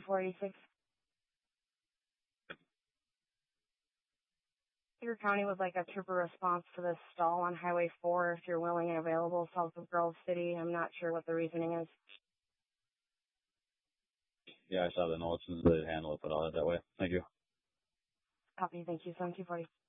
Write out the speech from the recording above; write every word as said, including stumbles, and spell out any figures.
four eighty-six. Your County would like a trooper response to this stall on Highway four if you're willing and available south of Grove City. I'm not sure what the reasoning is. Yeah, I saw the notes and they handle it, but I'll head that way. Thank you. Copy. Thank you. seven two four zero.